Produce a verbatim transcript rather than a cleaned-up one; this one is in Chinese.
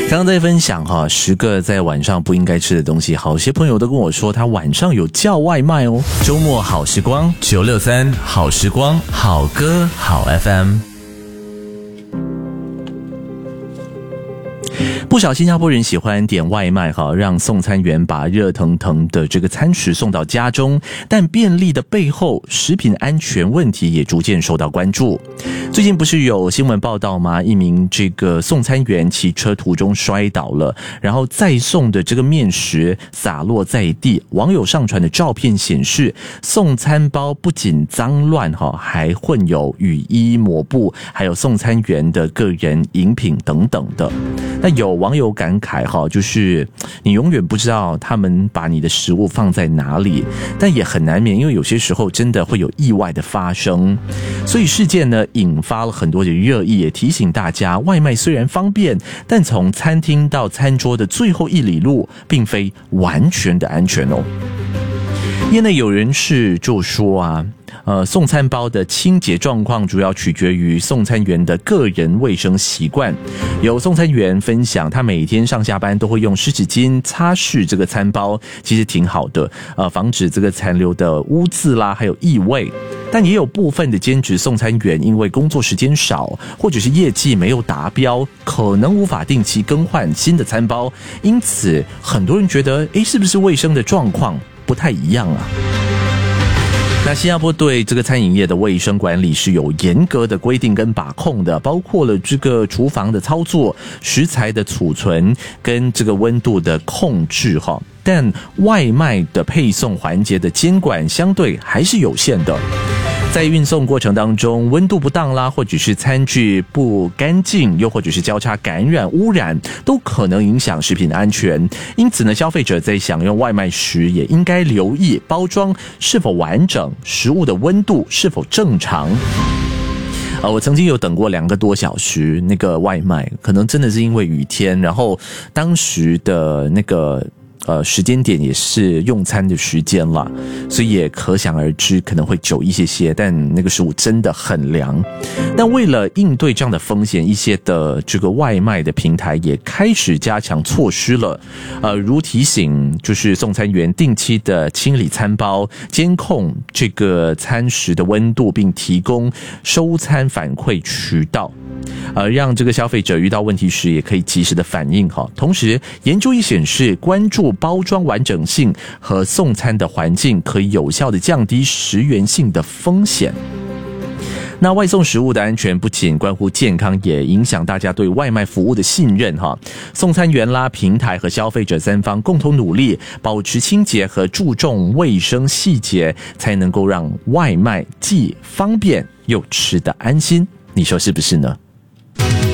刚刚在分享哈，十个在晚上不应该吃的东西，好些朋友都跟我说，他晚上有叫外卖哦。周末好时光九六三好时光好歌好 F M。不少新加坡人喜欢点外卖哈，让送餐员把热腾腾的这个餐食送到家中，但便利的背后，食品安全问题也逐渐受到关注。最近不是有新闻报道吗？一名这个送餐员骑车途中摔倒了，然后再送的这个面食洒落在地。网友上传的照片显示，送餐包不仅脏乱哈，还混有雨衣、抹布，还有送餐员的个人饮品等等的。那有网友感慨哈，就是你永远不知道他们把你的食物放在哪里，但也很难免，因为有些时候真的会有意外的发生。所以事件呢引发了很多的热议，也提醒大家，外卖虽然方便，但从餐厅到餐桌的最后一里路，并非完全的安全哦。业内有人士就说啊，呃，送餐包的清洁状况主要取决于送餐员的个人卫生习惯。有送餐员分享，他每天上下班都会用湿纸巾擦拭这个餐包，其实挺好的，呃，防止这个残留的污渍啦，还有异味。但也有部分的兼职送餐员因为工作时间少，或者是业绩没有达标，可能无法定期更换新的餐包，因此很多人觉得，诶，是不是卫生的状况不太一样啊？那新加坡对这个餐饮业的卫生管理是有严格的规定跟把控的，包括了这个厨房的操作、食材的储存跟这个温度的控制哈。但外卖的配送环节的监管相对还是有限的。在运送过程当中，温度不当啦，或者是餐具不干净，又或者是交叉感染污染，都可能影响食品安全。因此呢，消费者在享用外卖时也应该留意包装是否完整，食物的温度是否正常。呃，我曾经有等过两个多小时那个外卖，可能真的是因为雨天，然后当时的那个呃，时间点也是用餐的时间啦，所以也可想而知可能会久一些些，但那个食物真的很凉。但为了应对这样的风险，一些的这个外卖的平台也开始加强措施了，呃，如提醒就是送餐员定期的清理餐包，监控这个餐食的温度，并提供收餐反馈渠道。呃，让这个消费者遇到问题时也可以及时的反应哈。同时，研究也显示，关注包装完整性和送餐的环境，可以有效的降低食源性的风险。那外送食物的安全不仅关乎健康，也影响大家对外卖服务的信任哈。送餐员啦、平台和消费者三方共同努力，保持清洁和注重卫生细节，才能够让外卖既方便又吃得安心。你说是不是呢？